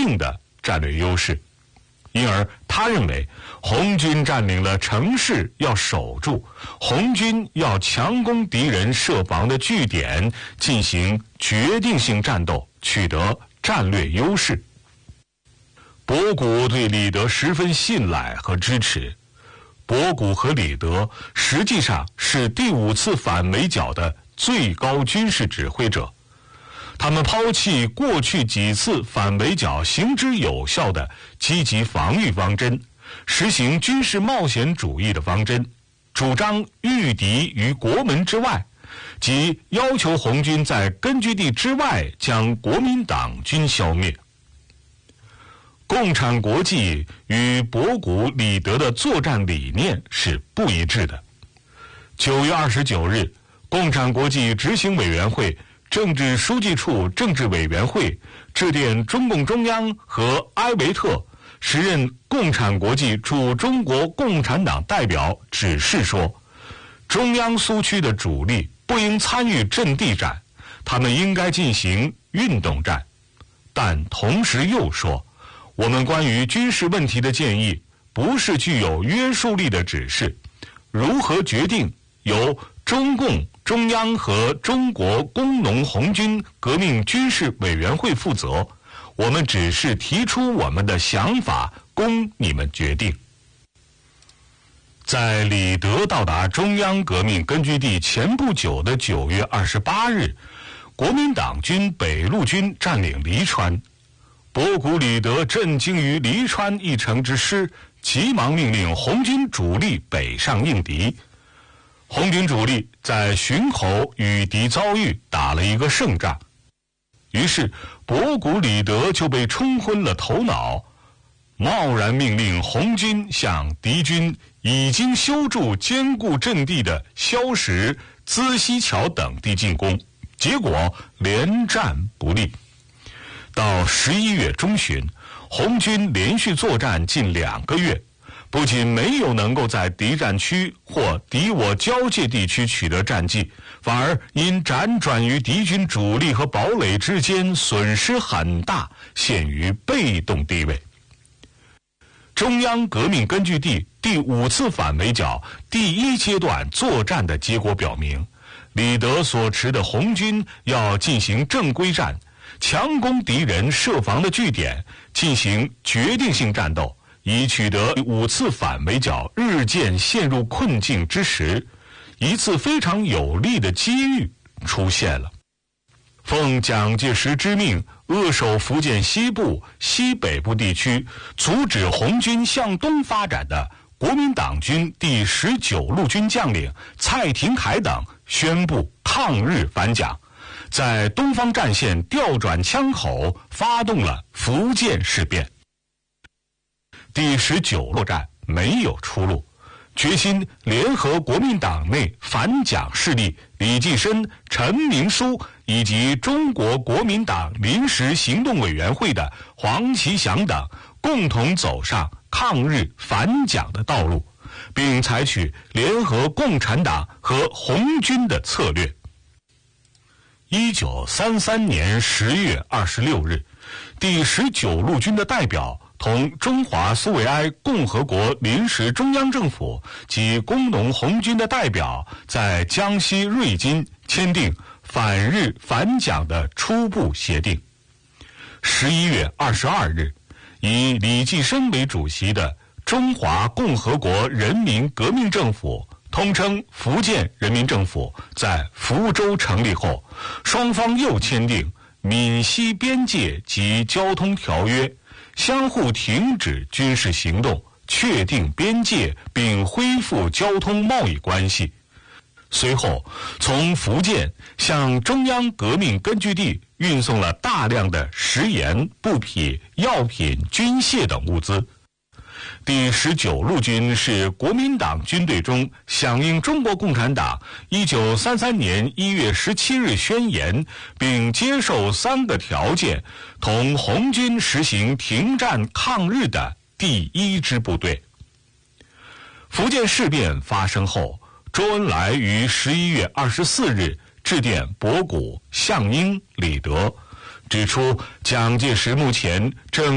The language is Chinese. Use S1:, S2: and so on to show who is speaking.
S1: 定的战略优势。因而他认为红军占领了城市要守住，红军要强攻敌人设防的据点，进行决定性战斗，取得战略优势。博古对李德十分信赖和支持。博古和李德实际上是第5次反围剿的最高军事指挥者，他们抛弃过去几次反围剿行之有效的积极防御方针，实行军事冒险主义的方针，主张御敌于国门之外，即要求红军在根据地之外将国民党军消灭。共产国际与博古、李德的作战理念是不一致的。9月29日，共产国际执行委员会政治书记处政治委员会致电中共中央和埃维特，时任共产国际驻中国共产党代表指示说，中央苏区的主力不应参与阵地战，他们应该进行运动战。但同时又说，我们关于军事问题的建议不是具有约束力的指示，如何决定由中共中央和中国工农红军革命军事委员会负责，我们只是提出我们的想法，供你们决定。在李德到达中央革命根据地前不久的9月28日，国民党军北路军占领黎川。博古、李德震惊于黎川一城之失，急忙命令红军主力北上应敌。红军主力在浔侯与敌遭遇，打了一个胜仗，于是博古、李德就被冲昏了头脑，贸然命令红军向敌军已经修筑坚固阵地的萧石、资溪桥等地进攻，结果连战不利。到11月中旬，红军连续作战近2个月，不仅没有能够在敌占区或敌我交界地区取得战绩，反而因辗转于敌军主力和堡垒之间，损失很大，陷于被动地位。中央革命根据地第5次反围剿第1阶段作战的结果表明，李德所持的红军要进行正规战，强攻敌人设防的据点，进行决定性战斗，以取得5次反围剿日渐陷入困境之时，一次非常有利的机遇出现了。奉蒋介石之命，扼守福建西部、西北部地区，阻止红军向东发展的国民党军第19路军将领蔡廷锴等宣布抗日反蒋，在东方战线调转枪口，发动了福建事变。第19路战没有出路，决心联合国民党内反蒋势力李济深、陈明书以及中国国民党临时行动委员会的黄其祥等，共同走上抗日反蒋的道路，并采取联合共产党和红军的策略。1933年10月26日，第19路军的代表同中华苏维埃共和国临时中央政府及工农红军的代表在江西瑞金签订反日反蒋的初步协定。11月22日，以李济深为主席的中华共和国人民革命政府，通称福建人民政府，在福州成立后，双方又签订闽西边界及交通条约，相互停止军事行动，确定边界，并恢复交通贸易关系。随后，从福建向中央革命根据地运送了大量的食盐、布匹、药品、军械等物资。第19路军是国民党军队中响应中国共产党1933年1月17日宣言，并接受3个条件，同红军实行停战抗日的第1支部队。福建事变发生后，周恩来于11月24日致电博古、项英、李德，指出蒋介石目前正